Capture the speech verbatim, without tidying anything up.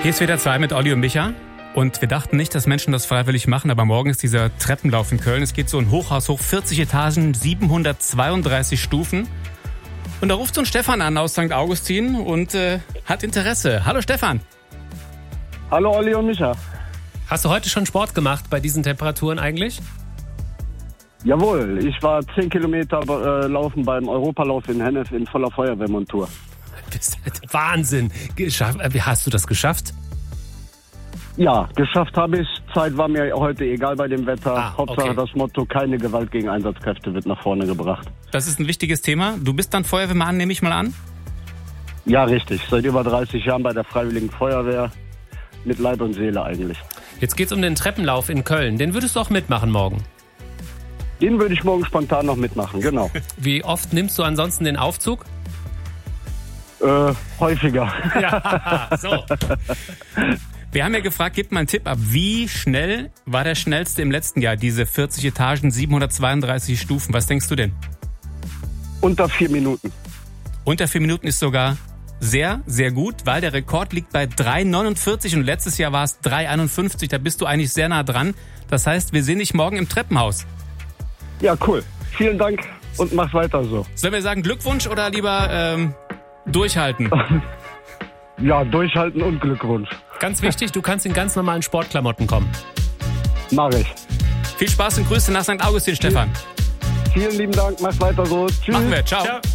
Hier ist wieder zwei mit Olli und Micha. Und wir dachten nicht, dass Menschen das freiwillig machen, aber morgen ist dieser Treppenlauf in Köln. Es geht so ein Hochhaus hoch, vierzig Etagen, siebenhundertzweiunddreißig Stufen. Und da ruft so ein Stefan an aus Sankt Augustin und äh, hat Interesse. Hallo Stefan. Hallo Olli und Micha. Hast du heute schon Sport gemacht bei diesen Temperaturen eigentlich? Jawohl, ich war zehn Kilometer äh, laufen beim Europalauf in Hennef in voller Feuerwehrmontur. Das ist Wahnsinn. Geschafft. Wie hast du das geschafft? Ja, geschafft habe ich. Zeit war mir heute egal bei dem Wetter. Ah, Hauptsache okay. das Motto, keine Gewalt gegen Einsatzkräfte wird nach vorne gebracht. Das ist ein wichtiges Thema. Du bist dann Feuerwehrmann, nehme ich mal an? Ja, richtig. Seit über dreißig Jahren bei der Freiwilligen Feuerwehr. Mit Leib und Seele eigentlich. Jetzt geht's um den Treppenlauf in Köln. Den würdest du auch mitmachen morgen. Den würde ich morgen spontan noch mitmachen, genau. Wie oft nimmst du ansonsten den Aufzug? äh, häufiger. Ja, so. Wir haben ja gefragt, gib mal einen Tipp ab. Wie schnell war der schnellste im letzten Jahr? Diese vierzig Etagen, siebenhundertzweiunddreißig Stufen. Was denkst du denn? Unter vier Minuten. Unter vier Minuten ist sogar sehr, sehr gut, weil der Rekord liegt bei drei neunundvierzig und letztes Jahr war es drei einundfünfzig. Da bist du eigentlich sehr nah dran. Das heißt, wir sehen dich morgen im Treppenhaus. Ja, cool. Vielen Dank und mach weiter so. Sollen wir sagen Glückwunsch oder lieber ähm, durchhalten? Ja, durchhalten und Glückwunsch. Ganz wichtig, du kannst in ganz normalen Sportklamotten kommen. Mach ich. Viel Spaß und Grüße nach Sankt Augustin, Stefan. Vielen lieben Dank, mach weiter so. Tschüss. Machen wir. Ciao. Ciao.